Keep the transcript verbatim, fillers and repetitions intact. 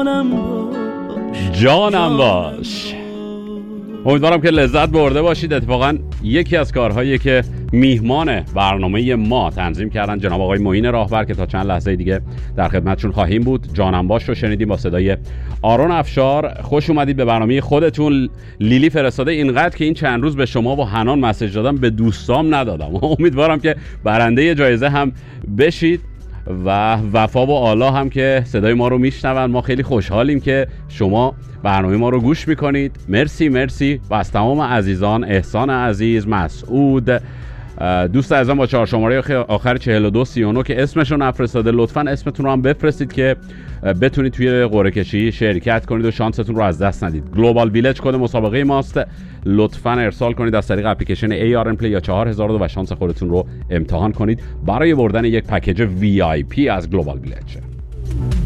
جانم باش. امیدوارم که لذت برده باشید. اتفاقا یکی از کارهایی که میهمان برنامه ما تنظیم کردن جناب آقای معین راهبر که تا چند لحظه دیگه در خدمتشون خواهیم بود، جانم باش رو شنیدیم با صدای آرون افشار. خوش اومدید به برنامه خودتون. لیلی فرستاده اینقدر که این چند روز به شما و حنان مسیج دادم به دوستام ندادم. امیدوارم که برنده جایزه هم بشید و وفا و آلا هم که صدای ما رو میشنون. ما خیلی خوشحالیم که شما برنامه ما رو گوش میکنید. مرسی مرسی. و از تمام عزیزان، احسان عزیز، مسعود، دوست عزیزم با چهار شماره آخر چهل و دو سی و نه که اسمشون نفرستاده، لطفاً اسمتون رو هم بفرستید که بتونید توی قرعه کشی شرکت کنید و شانستون رو از دست ندید. گلوبال ویلج کد مسابقه ماست. لطفاً ارسال کنید از طریق اپلیکیشن ای آر ان پلی یا چهار هزار و دو و شانس خودتون رو امتحان کنید برای بردن یک پکیج وی آی پی از گلوبال ویلج.